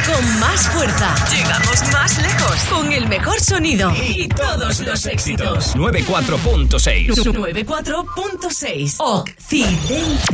con más fuerza. Llegamos más lejos con el mejor sonido y todos los éxitos. 94.6. 94.6 Occidente.